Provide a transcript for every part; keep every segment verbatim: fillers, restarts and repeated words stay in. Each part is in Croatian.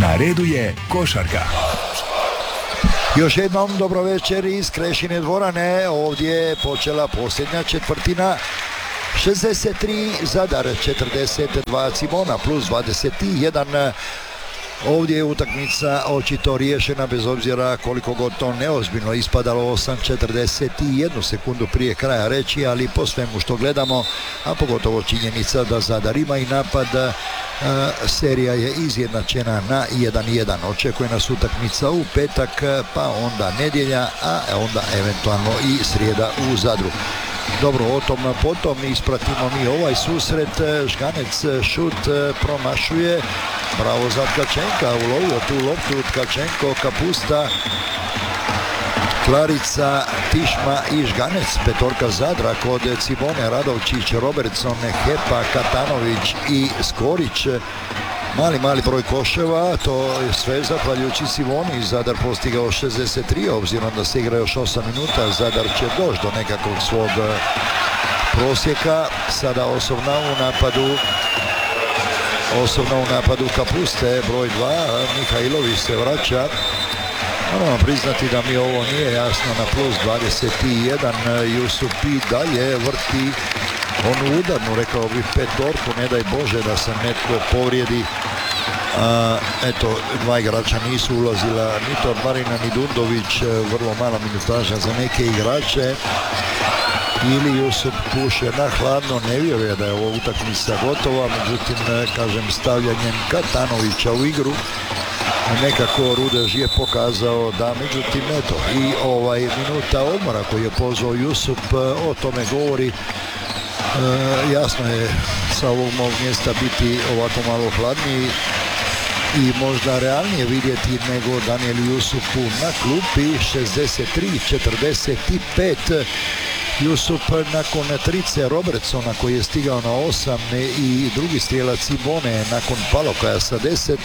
Na redu je košarka. Još jednom dobro večer iz Krešine dvorane. Ovdje je počela posljednja četvrtina. šezdeset tri Zadar, četrdeset dva Cibona plus dvadeset jedan. Ovdje je utakmica očito riješena bez obzira koliko god to neozbiljno ispadalo. Osam četrdeset jednu sekundu prije kraja reći, ali po svemu što gledamo, a pogotovo činjenica da Zadar ima i napad, serija je izjednačena na jedan jedan. Očekuje nas utakmica u petak, pa onda nedjelja, a onda eventualno i srijeda u Zadru. Dobro, o tom potom ispratimo mi ovaj susret. Žganec šut promašuje. Bravo za Tkačenka, ulovio tu loptu Tkačenko, Kapusta, Klarica, Tišma i Žganec. Petorka Zadra kod Cibone, Radovčić, Robertson, Hepa, Katanović i Skorić. Mali, mali broj koševa, to je sve zahvaljujući Ciboni. Zadar postigao šezdeset tri, obzirom da se igra još osam minuta. Zadar će doći do nekakvog svog prosjeka. Sada osobna u napadu. Osobno u napadu Kapuste, broj dva, Mihajlović se vraća. Moramo priznati da mi ovo nije jasno na plus dvadeset jedan. Jusupi dalje vrti onu udarnu, rekao bih petorku, ne daj Bože da se netko povrijedi. A, eto, dva igrača nisu ulazila, ni Torbarina ni Dundović, vrlo mala minutaža za neke igrače. Ili Jusup puše na hladno, ne vjeruje da je ova utakmica gotova, međutim, kažem, stavljanjem Katanovića u igru nekako Rudež je pokazao da, međutim, eto, i ovaj minuta odmora koji je pozvao Jusup o tome govori. E, jasno je sa ovog mog mjesta biti ovako malo hladniji i možda realnije vidjeti nego Danielu Jusupu na klupi. Šezdeset tri četrdeset pet. Jusup nakon trice Robertsona koji je stigao na osam i drugi strijelac Cibone nakon Palokaja sa deset.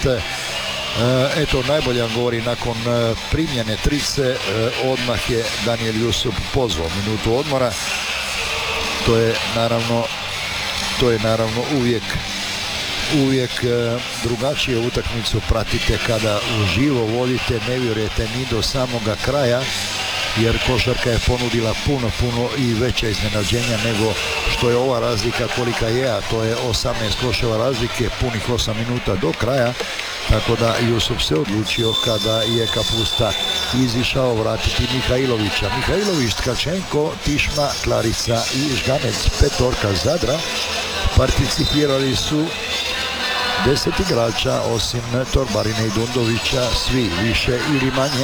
Eto, najbolje vam govori, nakon primljene trice odmah je Daniel Jusup pozvao minutu odmora. To je naravno to je naravno uvijek uvijek drugačije utakmicu pratite kada uživo vodite, ne vjerujete ni do samoga kraja, jer košarka je ponudila puno, puno i veća iznenađenja nego što je ova razlika kolika je, a to je osamnaest koševa razlike, punih osam minuta do kraja, tako da Jusup se odlučio kada je Kapusta izišao vratiti Mihajlovića. Mihajlović, Tkačenko, Tišma, Klarica i Žganec, petorka Zadra. Participirali su deset igrača, osim Torbarine i Dundovića, svi više ili manje.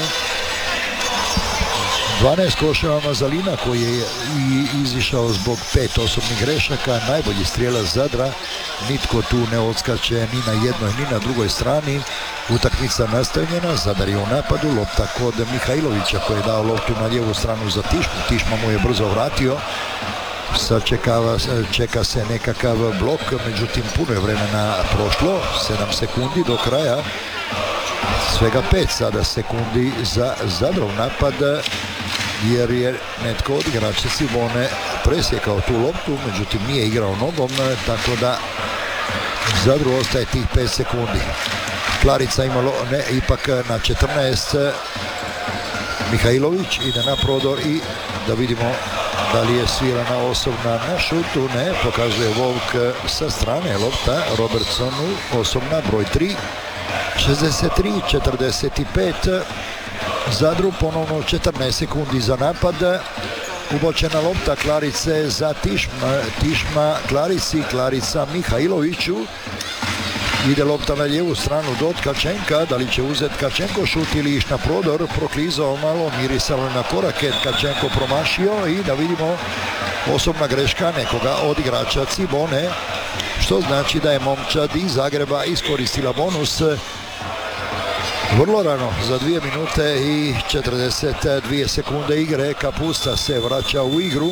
dvanaest koševa Mazalina koji je izišao zbog pet osobnih grešaka, najbolji strijelac Zadra, nitko tu ne odskače ni na jednoj ni na drugoj strani. Utakmica nastavljena, Zadar je u napadu, lopta kod Mihajlovića koji je dao loptu na lijevu stranu za Tišmu, Tišma mu je brzo vratio. Sad čekava, čeka se nekakav blok, međutim puno je vremena prošlo, sedam sekundi do kraja, svega pet sada sekundi za Zadrov napad, jer je netko od igrača Cibone presjekao tu loptu, međutim nije igrao nogom, tako da Zadru ostaje tih pet sekundi. Klarica imalo, ne, ipak na četrnaest. Mihajlović ide na prodor i da vidimo da li je svirana osobna na šutu, ne, pokazuje Volk sa strane lopta Robertsonu, osobna broj tri. šezdeset tri četrdeset pet. Zadru ponovno četrnaest sekundi za napad. Ubočena lopta Klarice za Tišma, Tišma Klarici, Klarica Mihajloviću. Ide lopta na lijevu stranu do Tkačenka, da li će uzeti Tkačenko šut ili iš na prodor, proklizao malo, mirisalo na korake, Tkačenko promašio i da vidimo osobna greška nekoga od igrača Cibone, što znači da je momčad iz Zagreba iskoristila bonus. Vrlo rano, za dvije minute i četrdeset dvije sekunde igre, Kapusta se vraća u igru.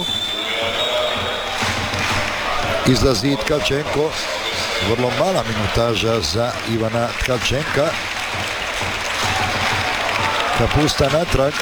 Izlazi Tkačenko, vrlo mala minutaža za Ivana Tkačenka. Kapusta natrag.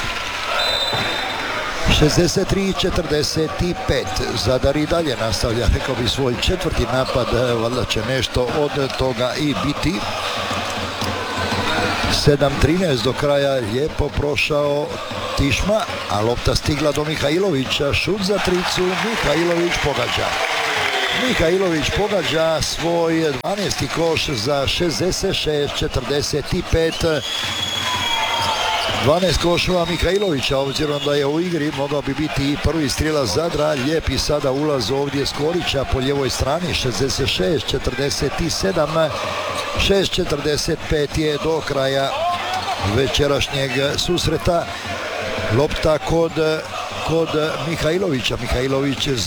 šezdeset tri četrdeset pet. Zadar i dalje nastavlja, rekao bi, svoj četvrti napad, valjda će nešto od toga i biti. sedam trinaest do kraja, lijepo prošao Tišma, a lopta stigla do Mihajlovića, šut za tricu, Mihajlović pogađa. Mihajlović pogađa svoj dvanaesti koš za šezdeset šest četrdeset pet. dvanaest koševa Mihajlovića, obzirom da je u igri, mogao bi biti i prvi strijelac Zadra. Lijepi sada ulaz ovdje Skorića po lijevoj strani, šezdeset šest četrdeset sedam. šest četrdeset pet je do kraja večerašnjeg susreta. Lopta kod, kod Mihajlovića. Mihajlović